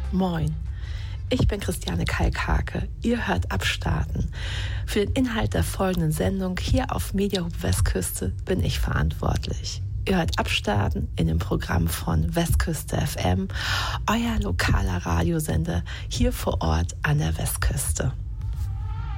Moin, ich bin Christiane Kalkhake. Ihr hört Abstarten. Für den Inhalt der folgenden Sendung hier auf Mediahub Westküste bin ich verantwortlich. Ihr hört Abstarten in dem Programm von Westküste FM, euer lokaler Radiosender hier vor Ort an der Westküste.